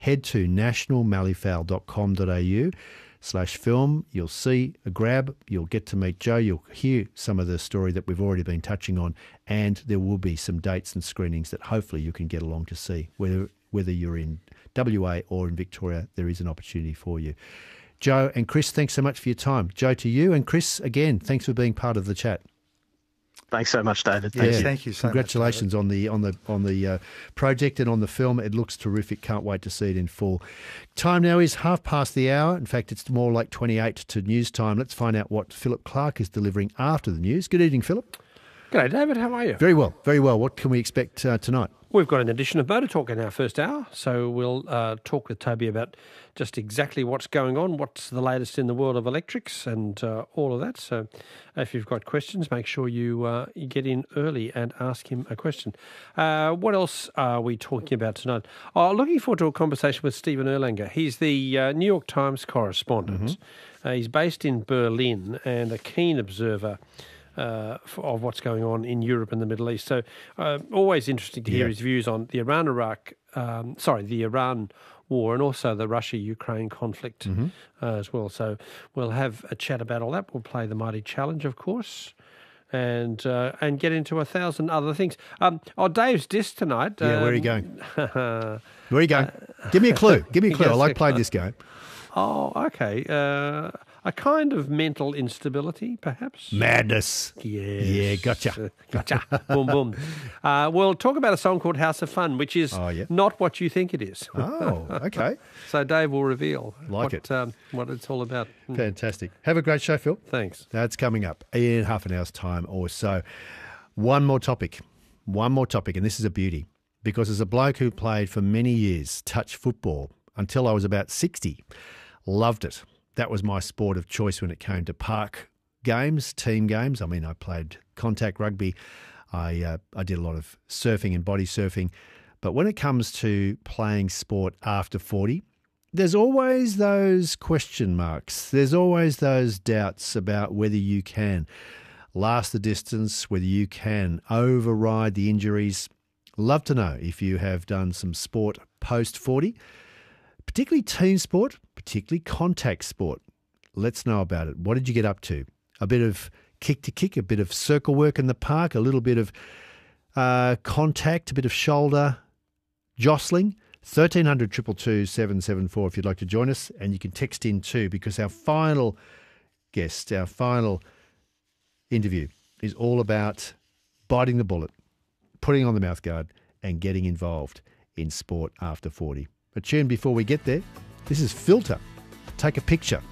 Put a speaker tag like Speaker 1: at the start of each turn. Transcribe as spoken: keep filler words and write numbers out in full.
Speaker 1: head to national mallee fowl dot com dot a u slash film. You'll see a grab. You'll get to meet Joe. You'll hear some of the story that we've already been touching on, and there will be some dates and screenings that hopefully you can get along to see. Whether whether you're in W A or in Victoria, there is an opportunity for you. Joe and Chris, thanks so much for your time. Joe, to you, and Chris, again, thanks for being part of the chat.
Speaker 2: Thanks so much, David. Thank
Speaker 1: yeah,
Speaker 2: you.
Speaker 3: Thank you so
Speaker 1: Congratulations
Speaker 3: much,
Speaker 1: on the on the on the uh, project and on the film. It looks terrific. Can't wait to see it in full. Time now is half past the hour. In fact, it's more like twenty-eight to news time. Let's find out what Philip Clark is delivering after the news. Good evening, Philip.
Speaker 4: G'day, David. How are you?
Speaker 1: Very well, very well. What can we expect uh, tonight?
Speaker 4: We've got an edition of Motor Talk in our first hour, so we'll uh, talk with Toby about just exactly what's going on, what's the latest in the world of electrics and uh, all of that. So if you've got questions, make sure you, uh, you get in early and ask him a question. Uh, what else are we talking about tonight? Oh, looking forward to a conversation with Stephen Erlanger. He's the uh, New York Times correspondent. Mm-hmm. Uh, he's based in Berlin and a keen observer Uh, of what's going on in Europe and the Middle East. So uh, always interesting to hear
Speaker 1: yeah.
Speaker 4: his views on the Iran-Iraq, um, sorry, the Iran war and also the Russia-Ukraine conflict mm-hmm. uh, as well. So we'll have a chat about all that. We'll play the Mighty Challenge, of course, and uh, and get into a thousand other things. Um, oh, Dave's disc tonight.
Speaker 1: Yeah,
Speaker 4: um,
Speaker 1: where are you going? Where are you going? Give me a clue. Give me a clue. I like playing this game.
Speaker 4: Oh, okay. Uh, a kind of mental instability, perhaps?
Speaker 1: Madness.
Speaker 4: Yes.
Speaker 1: Yeah, gotcha.
Speaker 4: Gotcha. Boom, boom. Uh, we'll talk about a song called House of Fun, which is
Speaker 1: oh, yeah.
Speaker 4: not what you think it is.
Speaker 1: Oh, okay.
Speaker 4: So Dave will reveal
Speaker 1: like
Speaker 4: what,
Speaker 1: it.
Speaker 4: Um, what it's all about.
Speaker 1: Fantastic. Have a great show, Phil.
Speaker 4: Thanks.
Speaker 1: That's coming up in half an hour's time or so. One more topic. One more topic, and this is a beauty, because as a bloke who played for many years touch football until I was about sixty, loved it. That was my sport of choice when it came to park games, team games. I mean, I played contact rugby. I uh, I did a lot of surfing and body surfing. But when it comes to playing sport after forty, there's always those question marks. There's always those doubts about whether you can last the distance, whether you can override the injuries. Love to know if you have done some sport post forty, particularly team sport, particularly contact sport. Let's know about it. What did you get up to? A bit of kick to kick, a bit of circle work in the park, a little bit of uh, contact, a bit of shoulder jostling. thirteen hundred, two two two, seven seven four if you'd like to join us. And you can text in too, because our final guest, our final interview is all about biting the bullet, putting on the mouthguard and getting involved in sport after forty. A tune before we get there. This is Filter. Take a picture.